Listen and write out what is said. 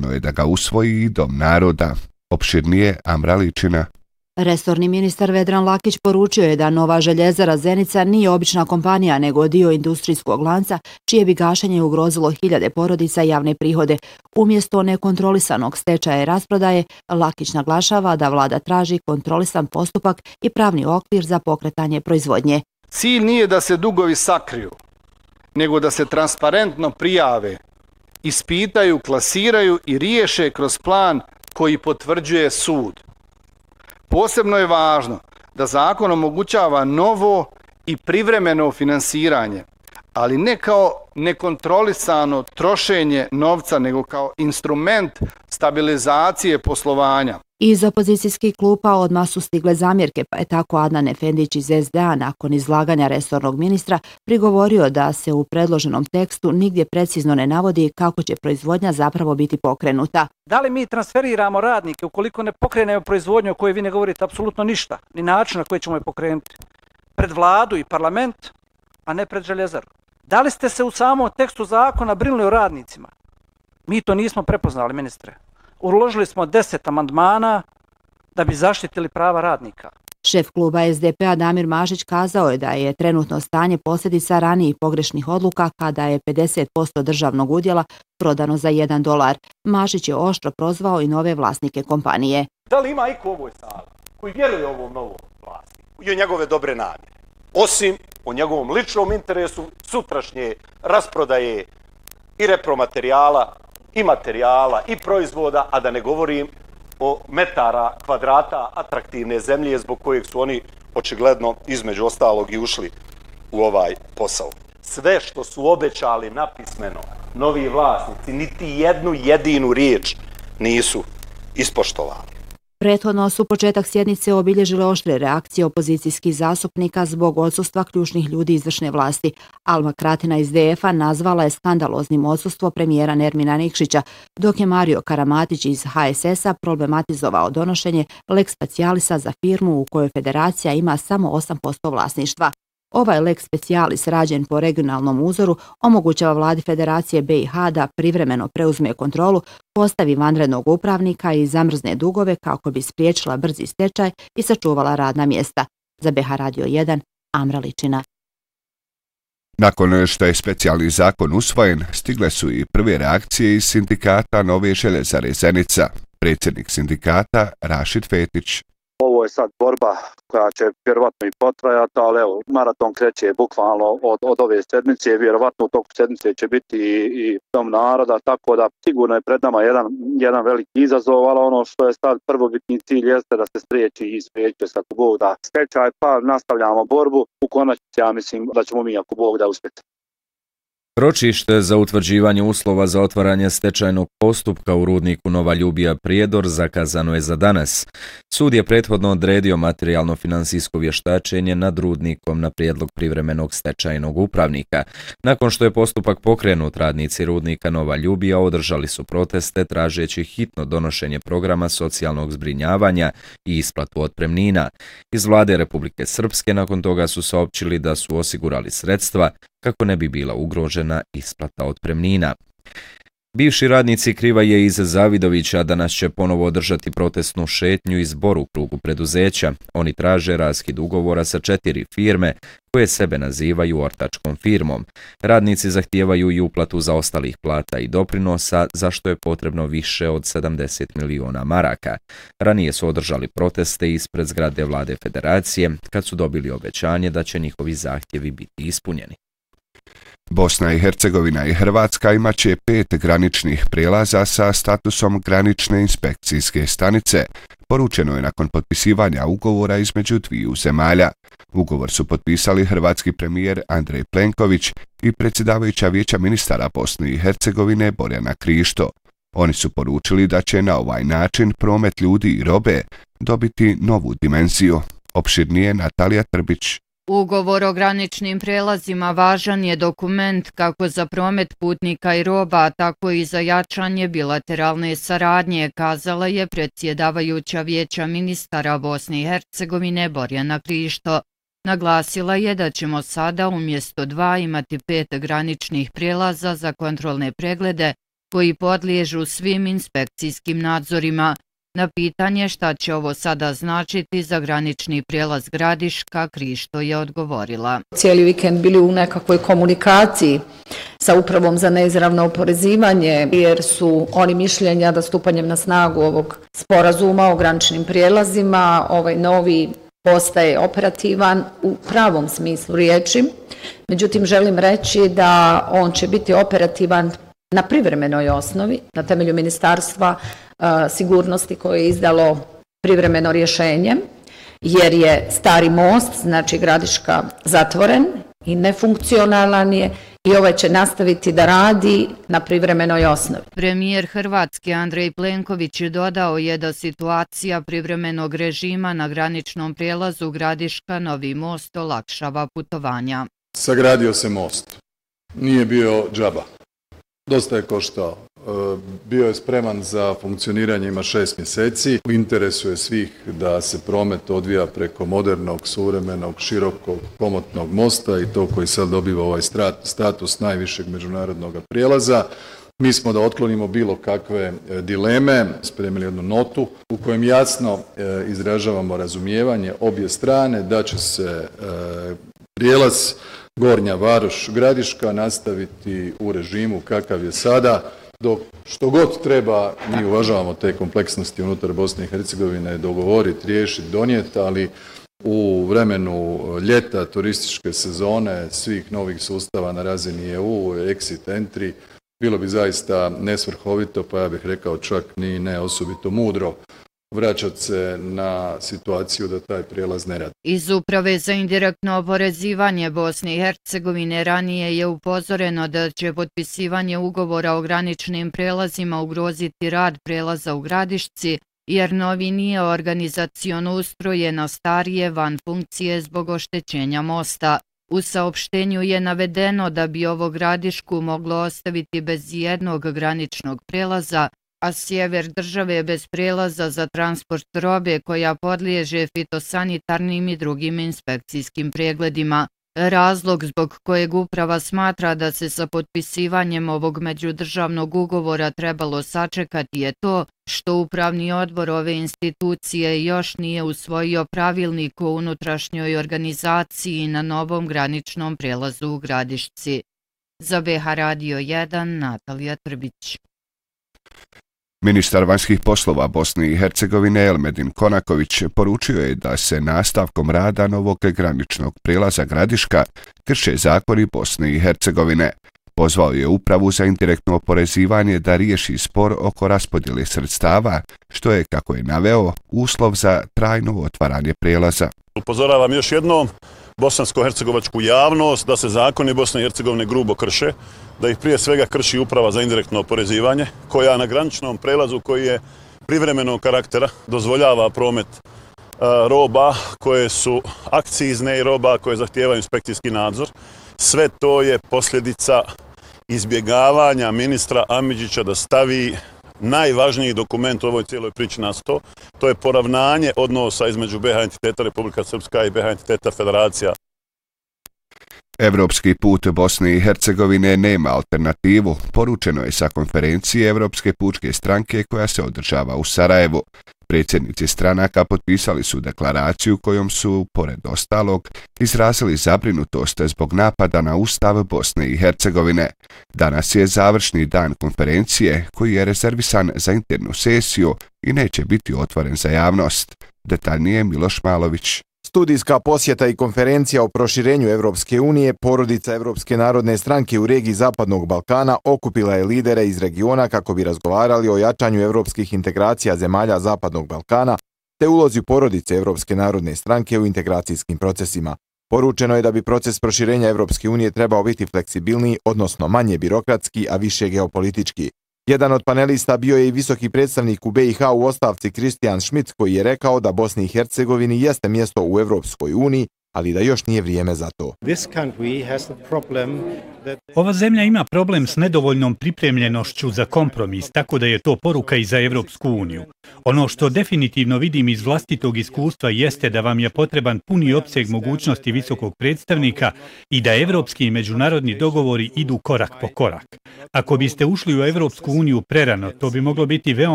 predloženo je da ga usvoji i Dom naroda. Opširnije Amra Ličina. Resorni ministar Vedran Lakić poručio je da nova željezara Zenica nije obična kompanija nego dio industrijskog lanca čije bi gašenje ugrozilo hiljade porodica i javne prihode. Umjesto nekontrolisanog stečaja i rasprodaje, Lakić naglašava da vlada traži kontrolisan postupak i pravni okvir za pokretanje proizvodnje. Cilj nije da se dugovi sakriju, nego da se transparentno prijave, ispitaju, klasiraju i riješe kroz plan koji potvrđuje sud. Posebno je važno da zakon omogućava novo i privremeno finansiranje, ali ne kao nekontrolisano trošenje novca, nego kao instrument stabilizacije poslovanja. Iz opozicijskih klupa odmah su stigle zamjerke, pa je tako Adnan Efendić iz SDA nakon izlaganja resornog ministra prigovorio da se u predloženom tekstu nigdje precizno ne navodi kako će proizvodnja zapravo biti pokrenuta. Da li mi transferiramo radnike ukoliko ne pokrenemo proizvodnju o kojoj vi ne govorite apsolutno ništa, ni način na koji ćemo je pokrenuti? Pred vladu i parlament, a ne pred željezaru. Da li ste se u samom tekstu zakona brinuli o radnicima? Mi to nismo prepoznali, ministre. Uložili smo 10 amandmana da bi zaštitili prava radnika. Šef kluba SDP-a Damir Mašić kazao je da je trenutno stanje posljedica ranijih pogrešnih odluka kada je 50% državnog udjela prodano za $1. Mašić je oštro prozvao i nove vlasnike kompanije. Da li ima iko u ovoj sali koji vjeruje ovom novom vlasniku i o njegove dobre namjere, osim o njegovom ličnom interesu sutrašnje rasprodaje i repromaterijala, i materijala, i proizvoda, a da ne govorim o metara, kvadrata atraktivne zemlje zbog kojeg su oni očigledno između ostalog i ušli u ovaj posao. Sve što su obećali napismeno novi vlasnici, niti jednu jedinu riječ nisu ispoštovali. Prethodno su početak sjednice obilježile oštre reakcije opozicijskih zastupnika zbog odsustva ključnih ljudi izvršne vlasti. Alma Kratina iz DF-a nazvala je skandaloznim odsustvo premijera Nermina Nikšića, dok je Mario Karamatić iz HSS-a problematizovao donošenje lex specialisa za firmu u kojoj federacija ima samo 8% vlasništva. Ovaj lex specialis rađen po regionalnom uzoru omogućava vladi Federacije BiH da privremeno preuzme kontrolu, postavi vanrednog upravnika i zamrzne dugove kako bi spriječila brzi stečaj i sačuvala radna mjesta. Za BiH Radio 1, Amra Ličina. Nakon što je specijalni zakon usvojen, stigle su i prve reakcije iz sindikata Nove željezare Zenica. Predsjednik sindikata Rašid Fetić. Ovo je sad borba koja će vjerovatno i potrajati, ali evo, maraton kreće bukvalno od ove sedmice, vjerovatno u toku sedmice će biti i Dom naroda, tako da sigurno je pred nama jedan veliki izazov, ali ono što je sad prvobitni cilj jeste da se spriječi i spriječuje se ako Bog da stečaj, pa nastavljamo borbu, u konačnici ja mislim da ćemo mi ako Bog da uspjeti. Ročište za utvrđivanje uslova za otvaranje stečajnog postupka u rudniku Nova Ljubija Prijedor zakazano je za danas. Sud je prethodno odredio materijalno-finansijsko vještačenje nad rudnikom na prijedlog privremenog stečajnog upravnika. Nakon što je postupak pokrenut, radnici rudnika Nova Ljubija održali su proteste tražeći hitno donošenje programa socijalnog zbrinjavanja i isplatu otpremnina. Iz vlade Republike Srpske nakon toga su saopćili da su osigurali sredstva kako ne bi bila ugrožena isplata otpremnina. Bivši radnici Krivaje iz Zavidovića danas će ponovo održati protestnu šetnju i zbor u krugu preduzeća. Oni traže raskid ugovora sa 4 firme koje sebe nazivaju ortačkom firmom. Radnici zahtijevaju i uplatu zaostalih plata i doprinosa, za što je potrebno više od 70 miliona maraka. Ranije su održali proteste ispred zgrade vlade Federacije, kad su dobili obećanje da će njihovi zahtjevi biti ispunjeni. Bosna i Hercegovina i Hrvatska imat će 5 graničnih prijelaza sa statusom granične inspekcijske stanice. Poručeno je nakon potpisivanja ugovora između dviju zemalja. Ugovor su potpisali hrvatski premijer Andrej Plenković i predsjedavajuća Vijeća ministara Bosne i Hercegovine Borjana Krišto. Oni su poručili da će na ovaj način promet ljudi i robe dobiti novu dimenziju. Opširnije Natalija Trbić. Ugovor o graničnim prelazima važan je dokument kako za promet putnika i roba, tako i za jačanje bilateralne saradnje, kazala je predsjedavajuća Vijeća ministara Bosne i Hercegovine Borjana Krišto. Naglasila je da ćemo sada umjesto 2 imati 5 graničnih prijelaza za kontrolne preglede koji podliježu svim inspekcijskim nadzorima. Na pitanje šta će ovo sada značiti za granični prijelaz Gradiška, Krišto je odgovorila. Cijeli vikend bili u nekakvoj komunikaciji sa Upravom za neizravno oporezivanje, jer su oni mišljenja da stupanjem na snagu ovog sporazuma o graničnim prijelazima ovaj novi postaje operativan u pravom smislu riječi. Međutim, želim reći da on će biti operativan na privremenoj osnovi, na temelju Ministarstva sigurnosti koje je izdalo privremeno rješenje, jer je stari most, znači Gradiška, zatvoren i nefunkcionalan je i ovaj će nastaviti da radi na privremenoj osnovi. Premijer Hrvatske Andrej Plenković dodao je da situacija privremenog režima na graničnom prijelazu Gradiška Novi most olakšava putovanja. Sagradio se most. Nije bio džaba. Dosta je koštao. Bio je spreman za funkcioniranje, ima 6 mjeseci. U interesu je svih da se promet odvija preko modernog, suvremenog, širokog, komotnog mosta i to koji sad dobiva ovaj status najvišeg međunarodnog prijelaza. Mi smo da otklonimo bilo kakve dileme, spremili jednu notu u kojem jasno izražavamo razumijevanje obje strane da će se prijelaz Gornja Varoš Gradiška nastaviti u režimu kakav je sada, dok što god treba, mi uvažavamo te kompleksnosti unutar Bosne i Hercegovine, dogovoriti, riješiti, donijeti, ali u vremenu ljeta, turističke sezone, svih novih sustava na razini EU, exit, entry, bilo bi zaista nesvrhovito, pa ja bih rekao čak ni ne osobito mudro vraćati se na situaciju da taj prijelaz ne radi. Iz Uprave za indirektno oporezivanje Bosne i Hercegovine ranije je upozoreno da će potpisivanje ugovora o graničnim prijelazima ugroziti rad prijelaza u Gradišci, jer novi nije organizaciono ustrojen, a starije van funkcije zbog oštećenja mosta. U saopštenju je navedeno da bi ovo Gradišku moglo ostaviti bez jednog graničnog prijelaza, a sjever države bez prijelaza za transport robe koja podliježe fitosanitarnim i drugim inspekcijskim pregledima. Razlog zbog kojeg uprava smatra da se sa potpisivanjem ovog međudržavnog ugovora trebalo sačekati je to što upravni odbor ove institucije još nije usvojio pravilnik o unutrašnjoj organizaciji na novom graničnom prijelazu u Gradišci. Za BH Radio 1, Natalija Trbić. Ministar vanjskih poslova Bosne i Hercegovine Elmedin Konaković poručio je da se nastavkom rada novog graničnog prijelaza Gradiška krše zakoni Bosne i Hercegovine. Pozvao je Upravu za indirektno oporezivanje da riješi spor oko raspodjele sredstava, što je, kako je naveo, uslov za trajno otvaranje prijelaza. Upozoravam još jednom bosansko-hercegovačku javnost da se zakoni Bosne i Hercegovine grubo krše, da ih prije svega krši Uprava za indirektno oporezivanje, koja na graničnom prelazu koji je privremenog karaktera dozvoljava promet roba koje su akcizne i roba koje zahtijevaju inspekcijski nadzor. Sve to je posljedica izbjegavanja ministra Amidžića da stavi najvažniji dokument u ovoj cijeloj priči na sto. To je poravnanje odnosa između BiH entiteta Republika Srpska i BiH entiteta Federacija. Evropski put Bosne i Hercegovine nema alternativu, poručeno je sa konferencije Evropske pučke stranke koja se održava u Sarajevu. Predsjednici stranaka potpisali su deklaraciju kojom su, pored ostalog, izrazili zabrinutost zbog napada na Ustav Bosne i Hercegovine. Danas je završni dan konferencije koji je rezervisan za internu sesiju i neće biti otvoren za javnost. Detaljnije Miloš Malović. Studijska posjeta i konferencija o proširenju Evropske unije, porodica Evropske narodne stranke u regiji Zapadnog Balkana okupila je lidere iz regiona kako bi razgovarali o jačanju evropskih integracija zemalja Zapadnog Balkana te ulozi porodice Evropske narodne stranke u integracijskim procesima. Poručeno je da bi proces proširenja Evropske unije trebao biti fleksibilniji, odnosno manje birokratski, a više geopolitički. Jedan od panelista bio je i visoki predstavnik u BiH u ostavci Kristijan Schmidt, koji je rekao da Bosni i Hercegovini jeste mjesto u Evropskoj uniji, ali da još nije vrijeme za to. Ova zemlja ima problem s nedovoljnom pripremljenošću za kompromis, tako da je to poruka i za Evropsku uniju. Ono što definitivno vidim iz vlastitog iskustva jeste da vam je potreban puni opseg mogućnosti visokog predstavnika i da evropski i međunarodni dogovori idu korak po korak. Ako biste ušli u Evropsku uniju prerano, to bi moglo biti veoma